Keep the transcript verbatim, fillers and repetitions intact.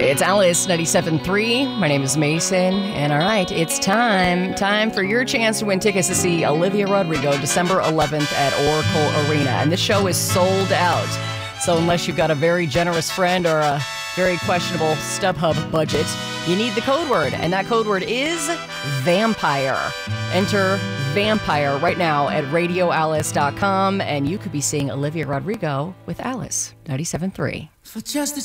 It's Alice ninety-seven point three. My name is Mason. And all right, it's time. Time for your chance to win tickets to see Olivia Rodrigo December eleventh at Oracle Arena. And this show is sold out. So unless you've got a very generous friend or a very questionable StubHub budget, you need the code word. And that code word is vampire. Enter vampire right now at radio alice dot com. And you could be seeing Olivia Rodrigo with Alice ninety-seven point three. For just a